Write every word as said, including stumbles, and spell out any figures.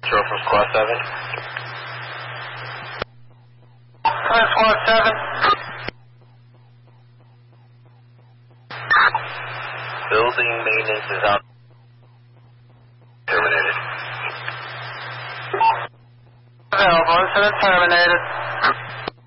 Control from Squad seven. Come in, Squad seven. Building maintenance is out. Terminated. Available, incident terminated.